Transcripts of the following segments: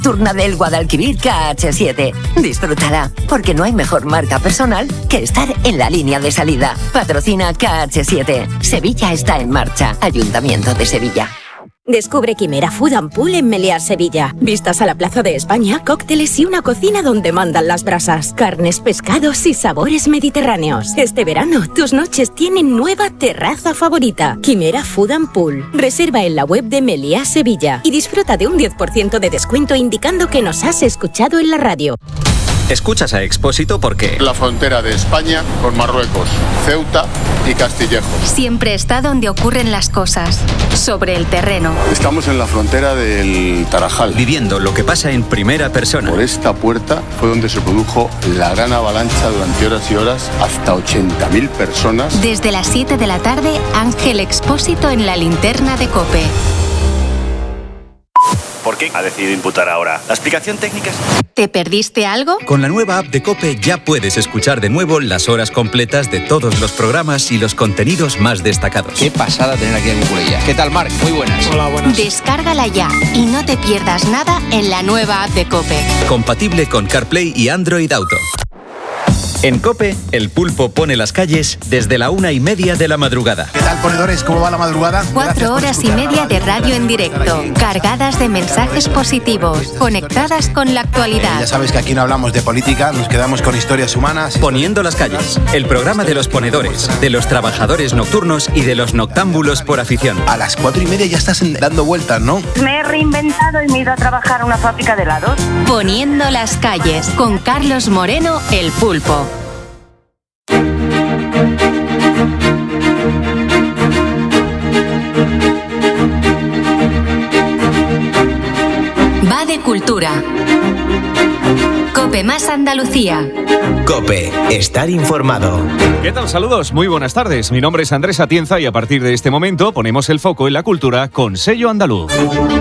nocturna del Guadalquivir KH7. Disfrútala, porque no hay mejor marca personal que estar en la línea de salida. Patrocina KH7. Sevilla está en marcha. Ayuntamiento de Sevilla. Descubre Quimera Food & Pool en Meliá, Sevilla. Vistas a la Plaza de España, cócteles y una cocina donde mandan las brasas. Carnes, pescados y sabores mediterráneos. Este verano, tus noches tienen nueva terraza favorita. Quimera Food & Pool. Reserva en la web de Meliá, Sevilla. Y disfruta de un 10% de descuento indicando que nos has escuchado en la radio. Escuchas a Expósito porque... La frontera de España con Marruecos, Ceuta y Castillejo. Siempre está donde ocurren las cosas, sobre el terreno. Estamos en la frontera del Tarajal. Viviendo lo que pasa en primera persona. Por esta puerta fue donde se produjo la gran avalancha durante horas y horas, hasta 80.000 personas. Desde las 7 de la tarde, Ángel Expósito en la linterna de COPE. ¿Por qué ha decidido imputar ahora? ¿La explicación técnica es...? ¿Te perdiste algo? Con la nueva app de COPE ya puedes escuchar de nuevo las horas completas de todos los programas y los contenidos más destacados. Qué pasada tener aquí a Nicolella. ¿Qué tal, Marc? Muy buenas. Hola, buenas. Descárgala ya y no te pierdas nada en la nueva app de COPE. Compatible con CarPlay y Android Auto. En COPE, el pulpo pone las calles desde la 1:30 de la madrugada. ¿Qué tal, ponedores? ¿Cómo va la madrugada? 4 horas y media de radio en directo, cargadas de mensajes positivos, conectadas con la actualidad. Ya sabes que aquí no hablamos de política, nos quedamos con historias humanas. Poniendo las calles, el programa de los ponedores, de los trabajadores nocturnos y de los noctámbulos por afición. A las 4:30 ya estás dando vueltas, ¿no? Me he reinventado y me he ido a trabajar a una fábrica de helados. Poniendo las calles, con Carlos Moreno, el pulpo. Va de cultura. COPE más Andalucía. COPE, estar informado. ¿Qué tal? Saludos, muy buenas tardes. Mi nombre es Andrés Atienza y a partir de este momento ponemos el foco en la cultura con sello andaluz.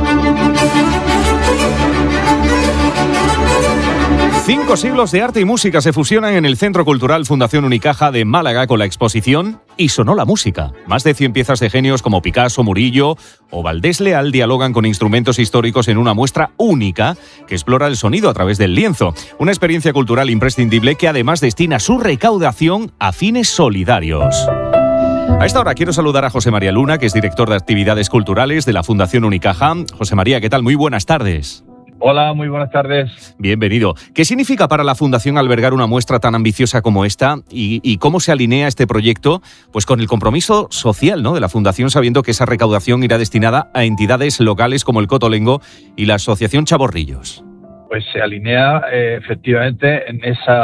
5 siglos de arte y música se fusionan en el Centro Cultural Fundación Unicaja de Málaga con la exposición Y sonó la música. Más de 100 piezas de genios como Picasso, Murillo o Valdés Leal dialogan con instrumentos históricos en una muestra única que explora el sonido a través del lienzo. Una experiencia cultural imprescindible que además destina su recaudación a fines solidarios. A esta hora quiero saludar a José María Luna, que es director de actividades culturales de la Fundación Unicaja. José María, ¿qué tal? Muy buenas tardes. Hola, muy buenas tardes. Bienvenido. ¿Qué significa para la Fundación albergar una muestra tan ambiciosa como esta y cómo se alinea este proyecto pues con el compromiso social, ¿no?, de la Fundación, sabiendo que esa recaudación irá destinada a entidades locales como el Cotolengo y la Asociación Chaborrillos? Pues se alinea efectivamente en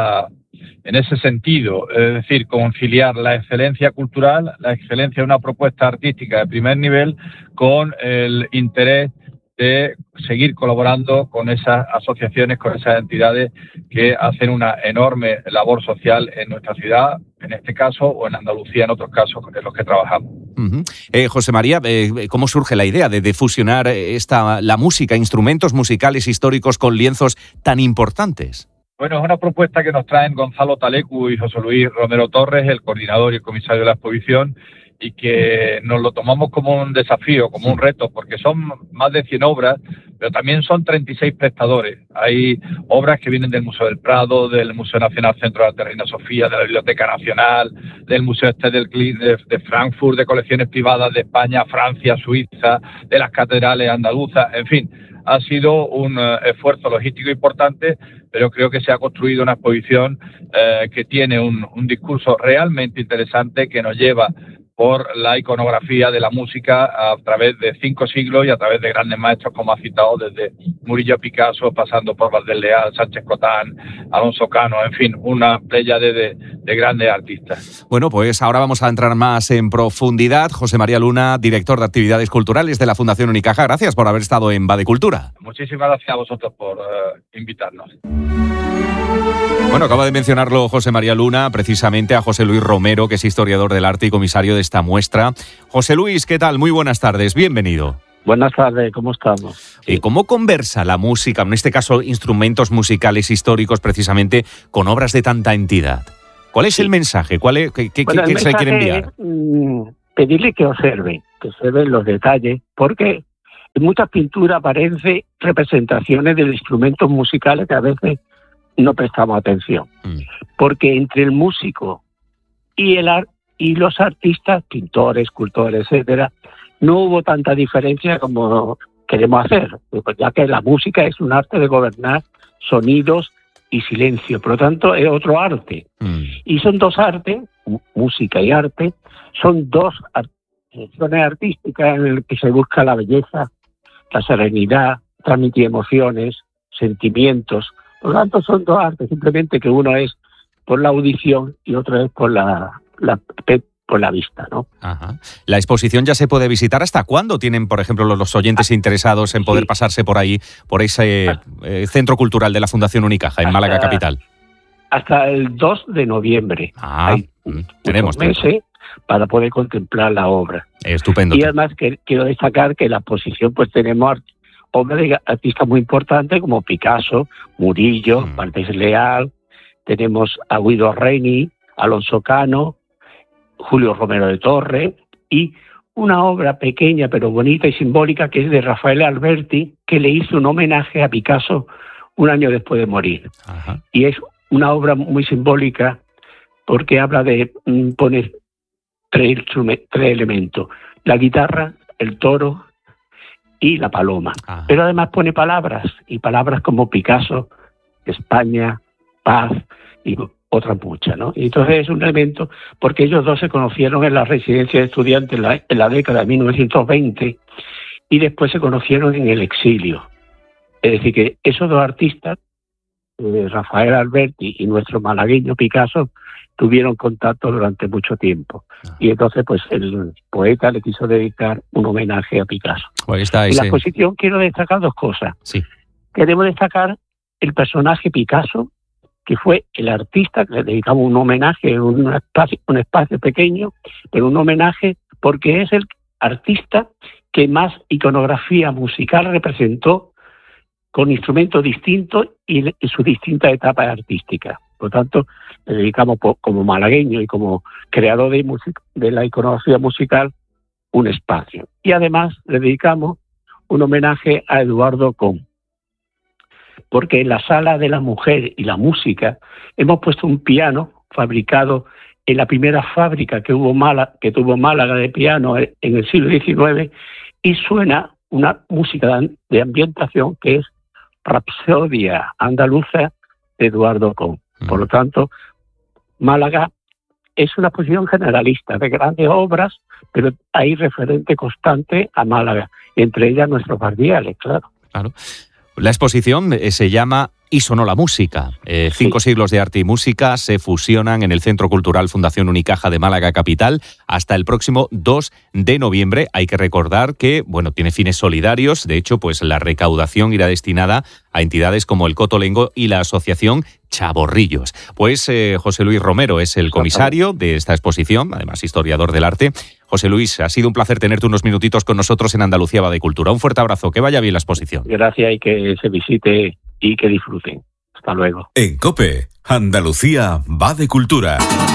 ese sentido, es decir, conciliar la excelencia cultural, la excelencia de una propuesta artística de primer nivel con el interés de seguir colaborando con esas asociaciones, con esas entidades que hacen una enorme labor social en nuestra ciudad, en este caso, o en Andalucía, en otros casos en los que trabajamos. Uh-huh. José María, ¿cómo surge la idea de fusionar la música, instrumentos musicales históricos con lienzos tan importantes? Bueno, es una propuesta que nos traen Gonzalo Talecu y José Luis Romero Torres, el coordinador y el comisario de la exposición, y que nos lo tomamos como un desafío, como un reto, porque son más de 100 obras, pero también son 36 prestadores. Hay obras que vienen del Museo del Prado, del Museo Nacional Centro de Arte Reina Sofía, de la Biblioteca Nacional, del Museo de Frankfurt, de colecciones privadas de España, Francia, Suiza, de las catedrales andaluzas, en fin. Ha sido un esfuerzo logístico importante, pero creo que se ha construido una exposición que tiene un discurso realmente interesante que nos lleva por la iconografía de la música a través de 5 siglos y a través de grandes maestros, como ha citado, desde Murillo, Picasso, pasando por Valdés Leal, Sánchez Cotán, Alonso Cano, en fin, una pléyade de grandes artistas. Bueno, pues ahora vamos a entrar más en profundidad. José María Luna, director de actividades culturales de la Fundación Unicaja, gracias por haber estado en Va de Cultura. Muchísimas gracias a vosotros por invitarnos. Bueno, acaba de mencionarlo José María Luna, precisamente a José Luis Romero, que es historiador del arte y comisario de esta muestra. José Luis, ¿qué tal? Muy buenas tardes, bienvenido. Buenas tardes, ¿cómo estamos? ¿Y cómo conversa la música, en este caso instrumentos musicales históricos, precisamente con obras de tanta entidad? ¿Cuál es el mensaje? ¿Qué se quiere enviar? Pedirle que observen los detalles, porque en muchas pinturas aparecen representaciones de instrumentos musicales que a veces no prestamos atención. Porque entre el músico y los artistas, pintores, escultores, etcétera, no hubo tanta diferencia como queremos hacer, ya que la música es un arte de gobernar sonidos y silencio, por lo tanto es otro arte. Y son dos artes, música y arte, son dos acciones artísticas en las que se busca la belleza, la serenidad, transmitir emociones, sentimientos. Por lo tanto son dos artes, simplemente que uno es por la audición y otro es por la vista, ¿no? Ajá. ¿La exposición ya se puede visitar? ¿Hasta cuándo tienen, por ejemplo, los oyentes interesados en poder pasarse por ahí, por ese centro cultural de la Fundación Unicaja en Málaga capital? Hasta el 2 de noviembre. Hay tenemos meses para poder contemplar la obra. Estupendo. Y además quiero destacar que en la exposición pues tenemos obras de artistas muy importantes como Picasso, Murillo, Valdés Leal, tenemos a Guido Reni, Alonso Cano, Julio Romero de Torres, y una obra pequeña pero bonita y simbólica que es de Rafael Alberti, que le hizo un homenaje a Picasso un año después de morir. Ajá. Y es una obra muy simbólica porque habla de poner tres elementos: la guitarra, el toro y la paloma. Ajá. Pero además pone palabras, y palabras como Picasso, España, paz y otras muchas, ¿no? Y entonces es un elemento, porque ellos dos se conocieron en la residencia de estudiantes en la década de 1920 y después se conocieron en el exilio. Es decir, que esos dos artistas, Rafael Alberti y nuestro malagueño Picasso, tuvieron contacto durante mucho tiempo. Y entonces pues el poeta le quiso dedicar un homenaje a Picasso. Pues en la exposición quiero destacar dos cosas. Sí. Queremos destacar el personaje Picasso, que fue el artista que le dedicamos un homenaje, un espacio pequeño, pero un homenaje porque es el artista que más iconografía musical representó con instrumentos distintos y sus distintas etapas artísticas. Por tanto, le dedicamos como malagueño y como creador de la iconografía musical un espacio. Y además le dedicamos un homenaje a Eduardo Con, porque en la Sala de la Mujer y la Música hemos puesto un piano fabricado en la primera fábrica que tuvo Málaga de piano en el siglo XIX, y suena una música de ambientación que es Rapsodia Andaluza de Eduardo Con. Por lo tanto, Málaga es una exposición generalista de grandes obras, pero hay referente constante a Málaga, entre ellas nuestros barriales, claro. Claro. La exposición se llama Y sonó la música. 5 siglos de arte y música se fusionan en el Centro Cultural Fundación Unicaja de Málaga capital hasta el próximo 2 de noviembre. Hay que recordar que, tiene fines solidarios. De hecho, pues la recaudación irá destinada a entidades como el Cotolengo y la asociación Chavorrillos. Pues José Luis Romero es el comisario de esta exposición, además historiador del arte. José Luis, ha sido un placer tenerte unos minutitos con nosotros en Andalucía va de Cultura. Un fuerte abrazo, que vaya bien la exposición. Gracias y que se visite y que disfruten. Hasta luego. En COPE, Andalucía va de Cultura.